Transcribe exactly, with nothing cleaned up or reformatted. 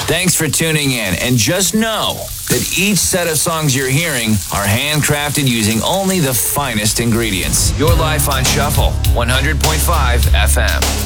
Thanks for tuning in, and just know that each set of songs you're hearing are handcrafted using only the finest ingredients. Your Life on Shuffle, one hundred point five F M.